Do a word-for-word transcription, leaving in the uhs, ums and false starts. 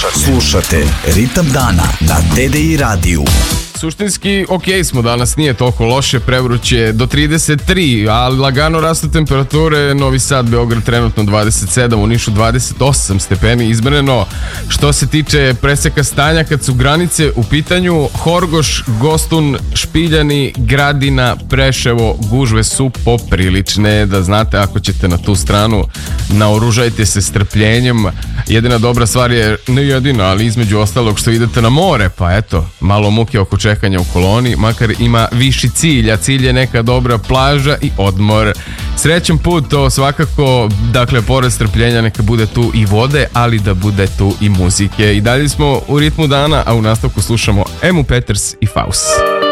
Slušate Ritam dana na T D I radiju. Suštinski, ok smo danas, nije toliko loše, prevruće do trideset tri, ali lagano rastu temperature. Novi Sad, Beograd trenutno dvadeset sedam, u Nišu dvadeset osam stepeni izmjereno. Što se tiče preseka stanja, kad su granice u pitanju, Horgoš, Gostun, Špiljani, Gradina, Preševo, gužve su poprilične. Da znate, ako ćete na tu stranu, naoružajte se strpljenjem. Jedina dobra stvar je, ne jedina, ali između ostalog, što idete na more, pa eto, malo muke oko čekanja u koloni, makar ima viši cilj, a cilj je neka dobra plaža i odmor. Srećan put, to svakako, dakle, pored strpljenja neka bude tu i vode, ali da bude tu i muzike. I dalje smo u ritmu dana, a u nastavku slušamo Emu Peters i Faust.